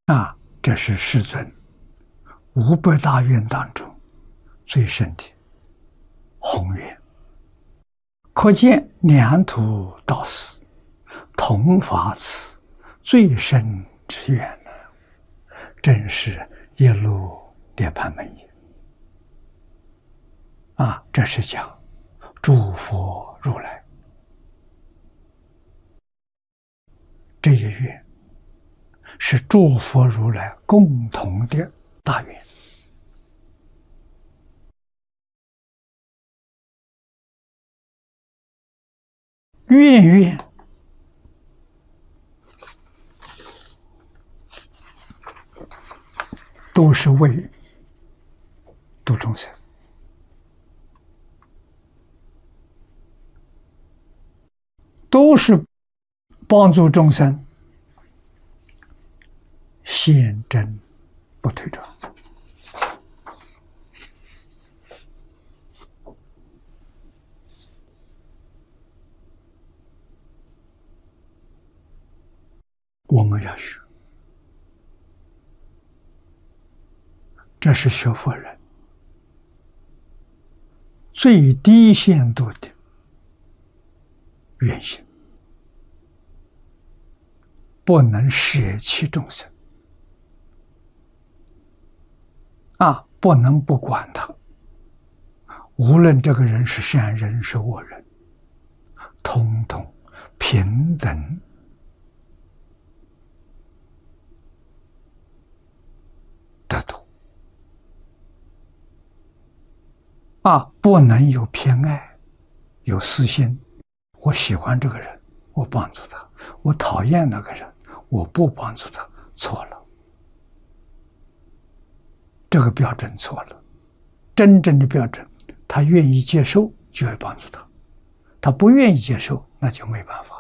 这是世尊500大愿当中最深的宏愿，可见两途道士同发此最深之愿呢，正是一路涅槃门也。这是讲诸佛如来这一愿是诸佛如来共同的大愿。愿愿都是为度众生，都是帮助众生现真不退转。我们要学，这是学佛人最低限度的愿心，不能舍弃众生不能不管他，无论这个人是善人是恶人，统统平等得度不能有偏爱，有私心。我喜欢这个人，我帮助他；我讨厌那个人，我不帮助他。错了，这个标准错了。真正的标准，他愿意接受就要帮助他，他不愿意接受那就没办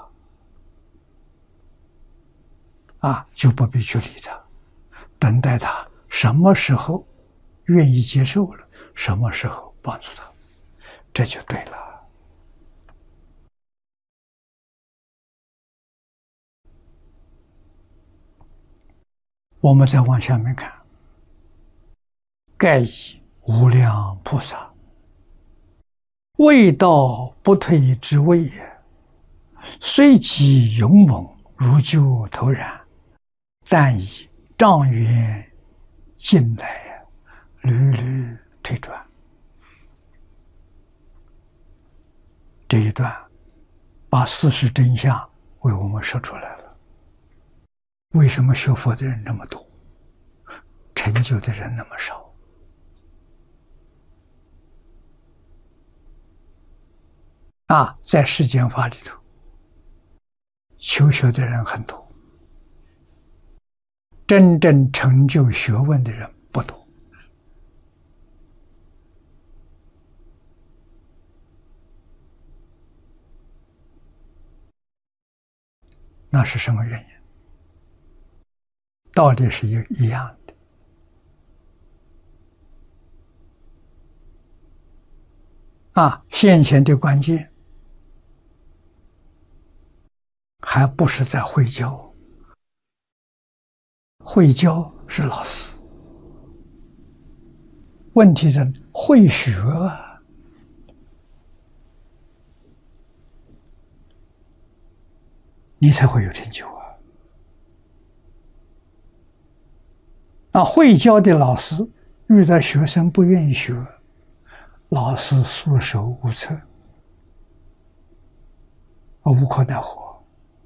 法就不必去理他，等待他什么时候愿意接受了，什么时候帮助他，这就对了。我们再往下面看，盖以无量菩萨未到不退之谓也，虽其勇猛如救头然，但以障缘进来，屡屡退转。这一段把事实真相为我们说出来了。为什么学佛的人那么多，成就的人那么少？在世间法里头，求学的人很多，真正成就学问的人不多。那是什么原因？道理是一样的。先前的关键还不是在会教，会教是老师，问题在会学你才会有成就会教的老师遇到学生不愿意学，老师束手无策，无可奈何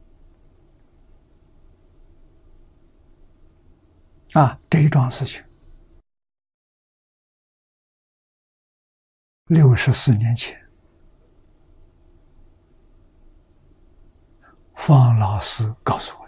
这一桩事情64年前方老师告诉我，